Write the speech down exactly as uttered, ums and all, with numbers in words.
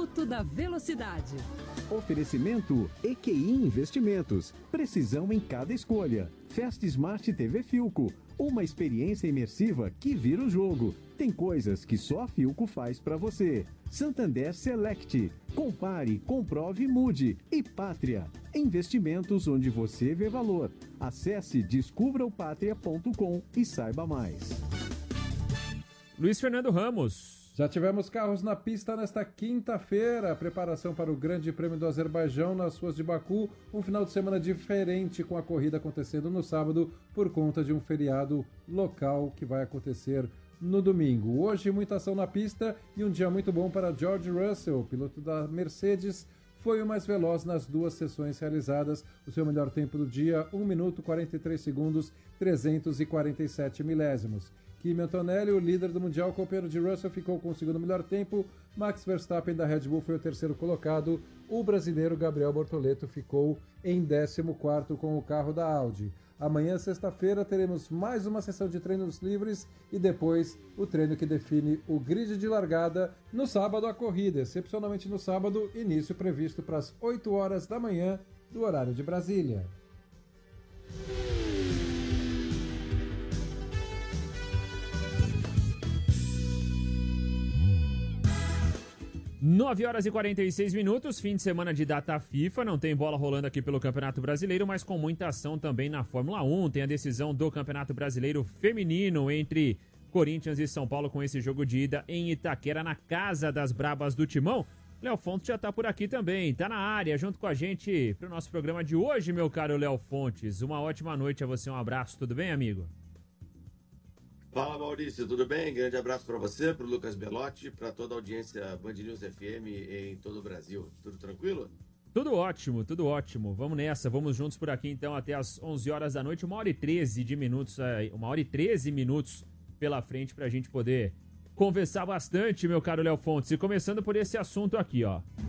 minuto da velocidade. Oferecimento E Q I Investimentos. Precisão em cada escolha. Fast Smart T V Filco. Uma experiência imersiva que vira o jogo. Tem coisas que só a Filco faz pra você. Santander Select. Compare, comprove e mude. E Pátria. Investimentos onde você vê valor. Acesse descubra o pátria ponto com e saiba mais. Luiz Fernando Ramos. Já tivemos carros na pista nesta quinta-feira. Preparação para o Grande Prêmio do Azerbaijão nas ruas de Baku. Um final de semana diferente, com a corrida acontecendo no sábado por conta de um feriado local que vai acontecer no domingo. Hoje, muita ação na pista e um dia muito bom para George Russell, piloto da Mercedes. Foi o mais veloz nas duas sessões realizadas. O seu melhor tempo do dia, um minuto, quarenta e três segundos, trezentos e quarenta e sete milésimos. Kimi Antonelli, o líder do Mundial, companheiro de Russell, ficou com o segundo melhor tempo. Max Verstappen da Red Bull foi o terceiro colocado. O brasileiro Gabriel Bortoleto ficou em décimo quarto com o carro da Audi. Amanhã, sexta-feira, teremos mais uma sessão de treinos livres e depois o treino que define o grid de largada. No sábado, a corrida, excepcionalmente no sábado, início previsto para as oito horas da manhã do horário de Brasília. nove horas e quarenta e seis minutos, fim de semana de data FIFA, não tem bola rolando aqui pelo Campeonato Brasileiro, mas com muita ação também na Fórmula um. Tem a decisão do Campeonato Brasileiro Feminino entre Corinthians e São Paulo com esse jogo de ida em Itaquera, na casa das Brabas do Timão. Léo Fontes já tá por aqui também, tá na área, junto com a gente pro nosso programa de hoje, meu caro Léo Fontes. Uma ótima noite a você, um abraço, tudo bem, amigo? Fala, Maurício, tudo bem? Grande abraço para você, para o Lucas Belotti, para toda a audiência Band News F M em todo o Brasil. Tudo tranquilo? Tudo ótimo, tudo ótimo. Vamos nessa, vamos juntos por aqui então até as onze horas da noite, uma hora e treze de minutos, uma hora e treze minutos pela frente pra gente poder conversar bastante, meu caro Léo Fontes. E começando por esse assunto aqui, ó.